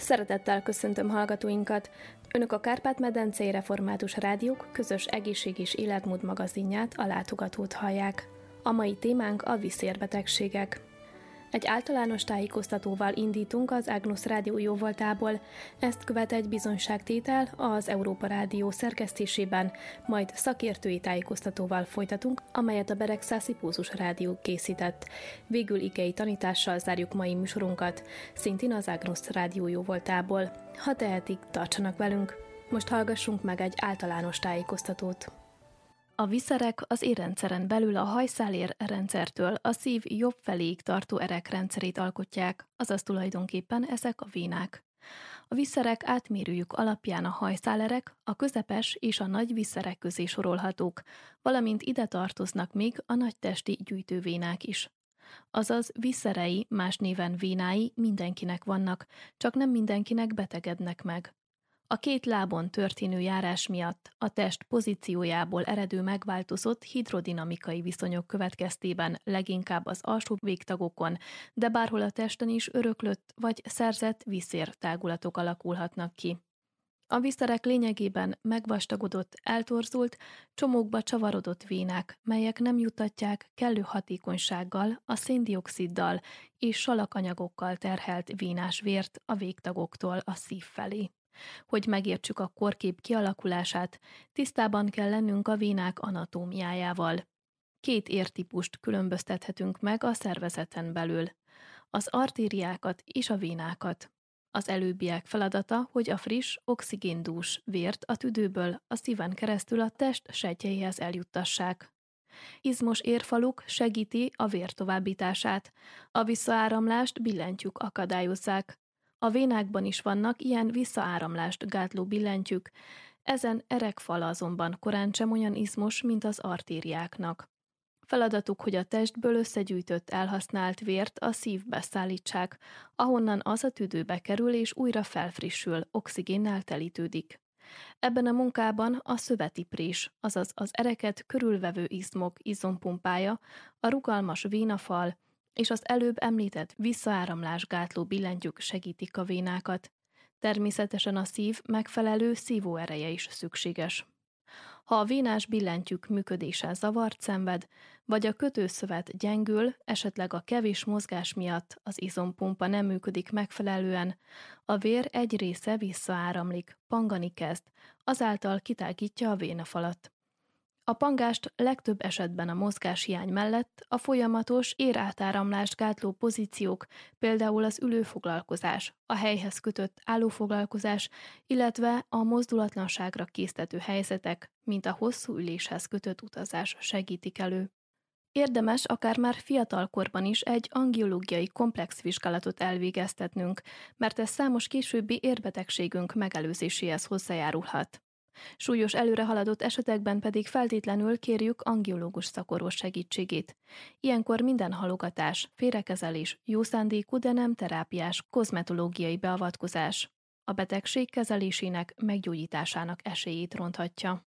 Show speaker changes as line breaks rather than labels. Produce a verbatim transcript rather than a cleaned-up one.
Szeretettel köszöntöm hallgatóinkat! Önök a Kárpát-medencei Református Rádiók közös egészség és életmód magazinját, a Látogatót hallják. A mai témánk a viszérbetegségek. Egy általános tájékoztatóval indítunk az Ágnusz Rádió jóvoltából, ezt követ egy bizonyságtétel az Európa Rádió szerkesztésében, majd szakértői tájékoztatóval folytatunk, amelyet a Beregszászi Pulzus Rádió készített. Végül igei tanítással zárjuk mai műsorunkat, szintén az Ágnusz Rádió jóvoltából. Ha tehetik, tartsanak velünk! Most hallgassunk meg egy általános tájékoztatót. A viszerek az érrendszeren belül a hajszálér rendszertől a szív jobb feléig tartó erekrendszerét alkotják, azaz tulajdonképpen ezek a vénák. A viszerek átmérőjük alapján a hajszálerek, a közepes és a nagy viszerek közé sorolhatók, valamint ide tartoznak még a nagytesti gyűjtővénák is. Azaz viszerei, más néven vénái mindenkinek vannak, csak nem mindenkinek betegednek meg. A két lábon történő járás miatt a test pozíciójából eredő megváltozott hidrodinamikai viszonyok következtében leginkább az alsó végtagokon, de bárhol a testen is öröklött vagy szerzett viszértágulatok alakulhatnak ki. A viszerek lényegében megvastagodott, eltorzult, csomókba csavarodott vénák, melyek nem juttatják kellő hatékonysággal a széndioxiddal és salakanyagokkal terhelt vénás vért a végtagoktól a szív felé. Hogy megértsük a korkép kialakulását, tisztában kell lennünk a vénák anatómiájával. Két értípust különböztethetünk meg a szervezeten belül, az artériákat és a vénákat. Az előbbiek feladata, hogy a friss, oxigéndús vért a tüdőből a szíven keresztül a test sejtjeihez eljuttassák. Izmos érfaluk segíti a vér továbbítását, a visszaáramlást billentyűk akadályozzák. A vénákban is vannak ilyen visszaáramlást gátló billentyűk, ezen erekfala azonban korán sem olyan izmos, mint az artériáknak. Feladatuk, hogy a testből összegyűjtött elhasznált vért a szívbe szállítsák, ahonnan az a tüdőbe kerül és újra felfrissül, oxigénnel telítődik. Ebben a munkában a szöveti prés, azaz az ereket körülvevő izmok izompumpája, a rugalmas vénafal, és az előbb említett visszaáramlásgátló billentyűk segítik a vénákat. Természetesen a szív megfelelő szívóereje is szükséges. Ha a vénás billentyűk működése zavart szenved, vagy a kötőszövet gyengül, esetleg a kevés mozgás miatt az izompumpa nem működik megfelelően, a vér egy része visszaáramlik, pangani kezd, azáltal kitágítja a vénafalat. A pangást legtöbb esetben a mozgáshiány mellett a folyamatos érátáramlást gátló pozíciók, például az ülőfoglalkozás, a helyhez kötött állófoglalkozás, illetve a mozdulatlanságra késztető helyzetek, mint a hosszú üléshez kötött utazás segítik elő. Érdemes akár már fiatalkorban is egy angiológiai komplex vizsgálatot elvégeztetnünk, mert ez számos későbbi érbetegségünk megelőzéséhez hozzájárulhat. Súlyos előrehaladott esetekben pedig feltétlenül kérjük angiológus szakorvos segítségét. Ilyenkor minden halogatás, félrekezelés, jó szándékú, de nem terápiás, kozmetológiai beavatkozás a betegség kezelésének, meggyógyításának esélyét ronthatja.